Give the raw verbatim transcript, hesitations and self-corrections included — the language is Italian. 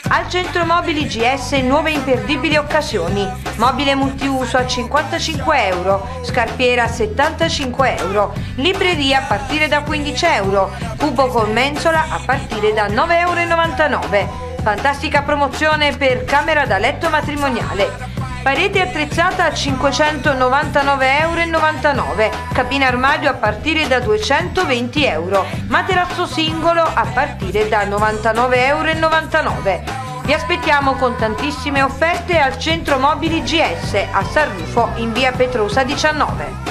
Al Centro Mobili G S nuove imperdibili occasioni. Mobile multiuso a cinquantacinque euro, scarpiera a settantacinque euro, libreria a partire da quindici euro, cubo con mensola a partire da nove e novantanove euro. Fantastica promozione per camera da letto matrimoniale. Parete attrezzata a cinquecentonovantanove e novantanove euro, cabina armadio a partire da duecentoventi euro, materasso singolo a partire da novantanove e novantanove euro. Vi aspettiamo con tantissime offerte al Centro Mobili G S a San Rufo in via Petrosa diciannove.